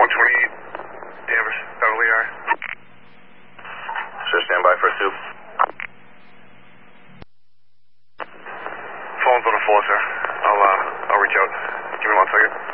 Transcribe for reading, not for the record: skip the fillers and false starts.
128 Danvers, Beverly R. Sir, stand by for a soup. Phone's on the floor, sir. I'll reach out. Give me 1 second.